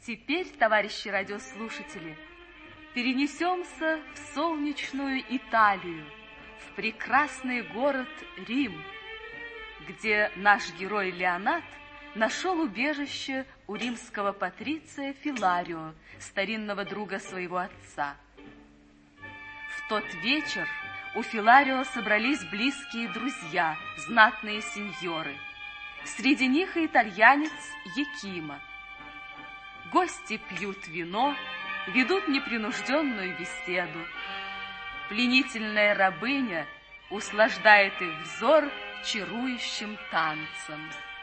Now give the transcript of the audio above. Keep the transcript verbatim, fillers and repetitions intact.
Теперь, товарищи радиослушатели, перенесемся в солнечную Италию, в прекрасный город Рим, где наш герой Леонат нашел убежище у римского патриция Филарио, старинного друга своего отца. В тот вечер у Филарио собрались близкие друзья, знатные сеньоры. Среди них и итальянец Якима. Гости пьют вино, ведут непринужденную беседу. Пленительная рабыня услаждает их взор чарующим танцем.